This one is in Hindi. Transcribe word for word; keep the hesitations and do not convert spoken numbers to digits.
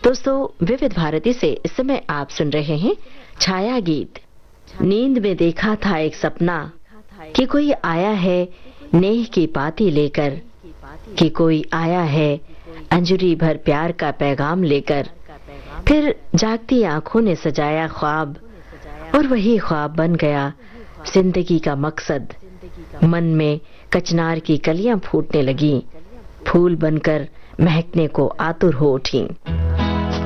दोस्तों, विविध भारती से इस समय आप सुन रहे हैं छाया गीत। नींद में देखा था एक सपना कि कोई आया है नेह की पाती लेकर, कि कोई आया है अंजुरी भर प्यार का पैगाम लेकर। फिर जागती आंखों ने सजाया ख्वाब, और वही ख्वाब बन गया जिंदगी का मकसद। मन में कचनार की कलियां फूटने लगी, फूल बनकर महकने को आतुर हो उठी।